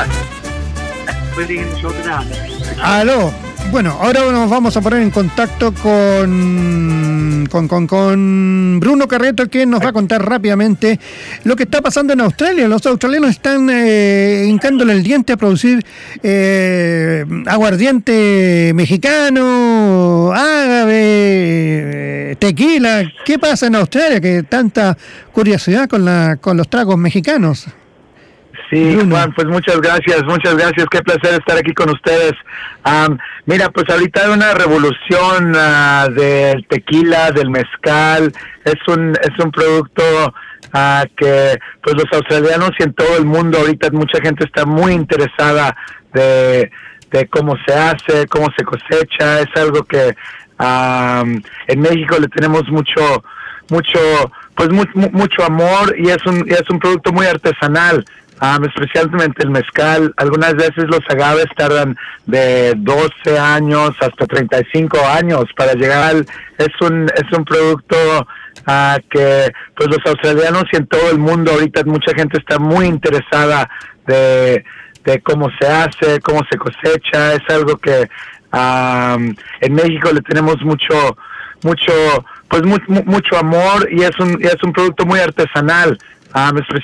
Aló. Bueno, ahora nos vamos a poner en contacto con Bruno Carreto, que nos va a contar rápidamente lo que está pasando en Australia. Los australianos están hincándole el diente a producir aguardiente mexicano, agave, tequila. ¿Qué pasa en Australia? Que tanta curiosidad con los tragos mexicanos. Sí, Juan, pues muchas gracias, qué placer estar aquí con ustedes. Mira, pues ahorita hay una revolución del tequila, del mezcal, es un producto que pues los australianos y en todo el mundo ahorita mucha gente está muy interesada de cómo se hace, cómo se cosecha, es algo que en México le tenemos mucho amor y es un producto muy artesanal. Especialmente el mezcal. Algunas veces los agaves tardan de 12 años hasta 35 años para llegar es un producto que pues los australianos y en todo el mundo ahorita mucha gente está muy interesada de cómo se hace, cómo se cosecha, es algo que en México le tenemos mucho amor y es un producto muy artesanal.